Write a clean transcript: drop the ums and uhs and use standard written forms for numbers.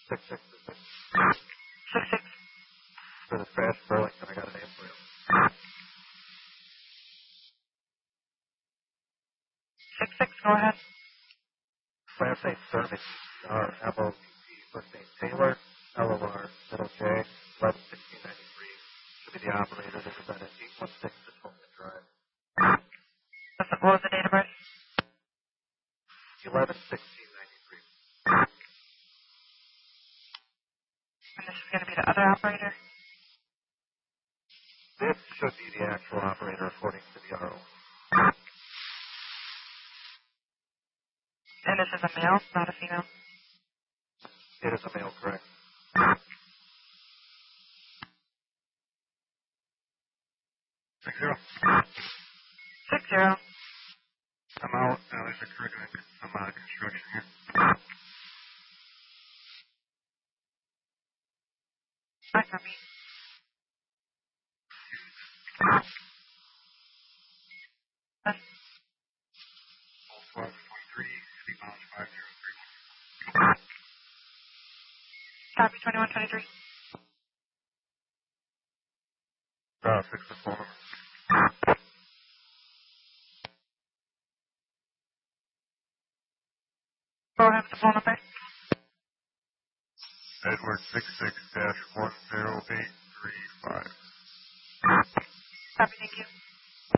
66. 66. For the Crash Burlington, I got a name for you. 66, go ahead. Last name Service, MOTT, first name Taylor, LOR, middle J, 111693. Should be the operator. This is at 816 Potomac Drive. What was the date of birth? 111693. And this is going to be the other operator? This should be the actual operator according to the RO. And this is a male, not a female? It is a male, correct? 60. 60. I'm out. There's a crew doing some construction here. I copy. Full 23, city miles 5031. Copy 2123. Fix the phone number. Go ahead with the phone number. Edward 66-10835. Copy, thank you.